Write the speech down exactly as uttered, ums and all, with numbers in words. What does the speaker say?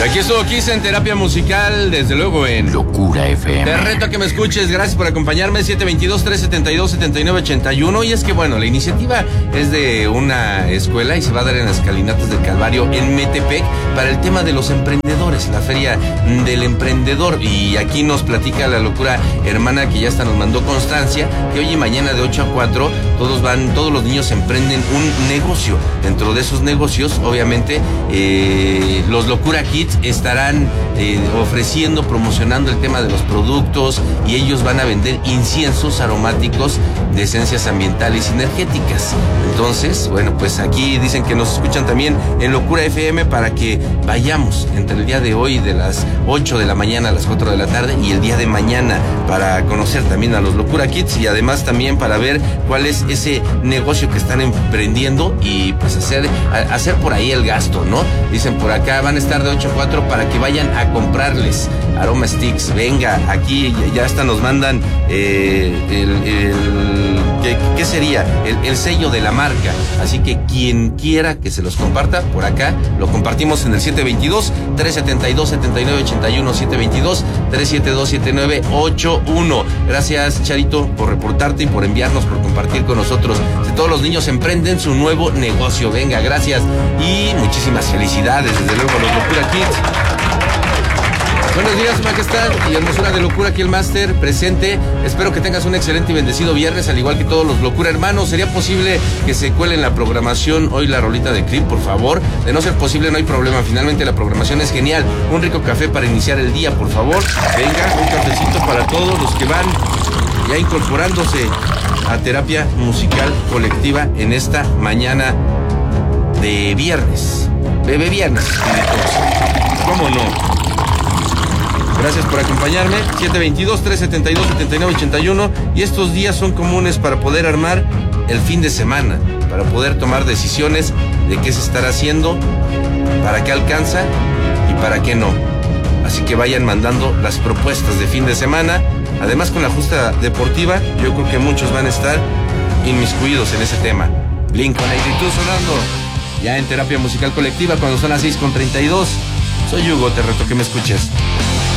Aquí estuvo Kiss en Terapia Musical, desde luego en Locura F M. Te reto a que me escuches, gracias por acompañarme, siete dos dos, tres siete dos, siete nueve ocho uno. Y es que bueno, la iniciativa es de una escuela y se va a dar en las escalinatas del Calvario en Metepec para el tema de los emprendedores, la feria del emprendedor. Y aquí nos platica la locura hermana, que ya hasta nos mandó constancia, que hoy y mañana de ocho a cuatro todos van, todos los niños emprenden un negocio. Dentro de esos negocios, obviamente, eh, los Locura Kids estarán eh, ofreciendo, promocionando el tema de los productos, y ellos van a vender inciensos aromáticos de esencias ambientales y energéticas. Entonces, bueno, pues aquí dicen que nos escuchan también en Locura F M para que vayamos entre el día de hoy de las ocho de la mañana a las cuatro de la tarde y el día de mañana para conocer también a los Locura Kids, y además también para ver cuál es ese negocio que están emprendiendo y pues hacer, hacer por ahí el gasto, ¿no? Dicen por acá, van a estar de ocho a cuatro para que vayan a comprarles Aroma Sticks. Venga, aquí ya hasta nos mandan eh, el, el ¿qué, ¿qué sería? El, el sello de la marca. Así que quien quiera que se los comparta, por acá lo compartimos en el siete dos dos, tres siete dos, siete nueve ocho uno, siete dos dos, tres siete dos, siete nueve ocho uno. Gracias, Charito, por reportarte y por enviarnos, por compartir con nosotros. Si todos los niños emprenden su nuevo negocio. Venga, gracias y muchísimas felicidades, desde luego, a los Locura Kids. Buenos días, su majestad y hermosura de Locura, aquí el máster presente. Espero que tengas un excelente y bendecido viernes, al igual que todos los Locura hermanos. ¿Sería posible que se cuele en la programación hoy la rolita de Creep, por favor? De no ser posible, no hay problema. Finalmente la programación es genial. Un rico café para iniciar el día, por favor. Venga, un cafecito para todos los que van ya incorporándose a terapia musical colectiva en esta mañana de viernes. Bebé viernes, espíritus. ¿Cómo no? Gracias por acompañarme, siete dos dos, tres siete dos, siete nueve ocho uno, y estos días son comunes para poder armar el fin de semana, para poder tomar decisiones de qué se estará haciendo, para qué alcanza y para qué no. Así que vayan mandando las propuestas de fin de semana. Además, con la justa deportiva, yo creo que muchos van a estar inmiscuidos en ese tema. Blink one eighty-two sonando ya en terapia musical colectiva cuando son las seis con treinta y dos. Soy Hugo, te reto que me escuches.